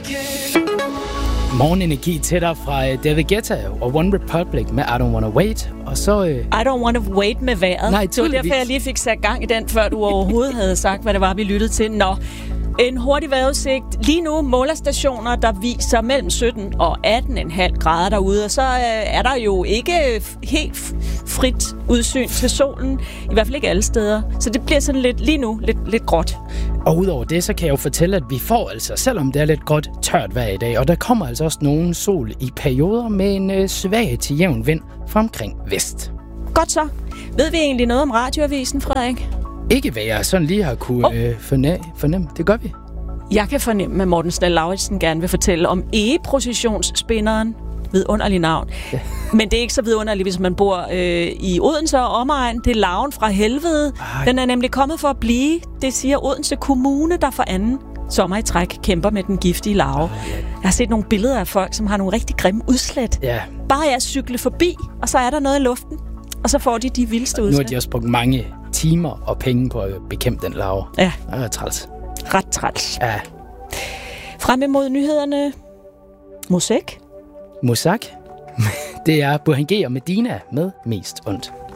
Morgenenergi til dig fra David Guetta og One Republic med I Don't Wanna Wait. Og så... I Don't Wanna Wait med vejret. Nej, det var derfor, jeg lige fik sat gang i den, før du overhovedet havde sagt, hvad det var, vi lyttede til. Nå, en hurtig vejrudsigt. Lige nu målerstationer, der viser mellem 17 og 18,5 grader derude. Og så er der jo ikke helt frit udsyn til solen. I hvert fald ikke alle steder. Så det bliver sådan lidt, lige nu, lidt gråt. Og udover det, så kan jeg jo fortælle, at vi får altså, selvom det er lidt godt, tørt vejr i dag. Og der kommer altså også nogen sol i perioder med en svag til jævn vind fra omkring vest. Godt så. Ved vi egentlig noget om radioavisen, Frederik? Ikke hvad jeg sådan lige har kunne fornemme. Det gør vi. Jeg kan fornemme, at Morten Snell-Lauritsen gerne vil fortælle om egeprocessionsspinderen. Vidunderlig navn. Ja. Men det er ikke så vidunderligt, hvis man bor i Odense og omegn. Det er larven fra helvede. Ej. Den er nemlig kommet for at blive. Det siger Odense Kommune, der for anden sommer i træk kæmper med den giftige larve. Jeg har set nogle billeder af folk, som har nogle rigtig grimme udslæt. Ja. Bare jeg cykler forbi, og så er der noget i luften. Og så får de vildeste udslæt. Nu har de også brugt mange timer og penge på at bekæmpe den larve. Ja. Det er træls. Ret træls. Ja. Frem imod nyhederne. Musak. Det er Burhan G og Medina med Mest Ondt.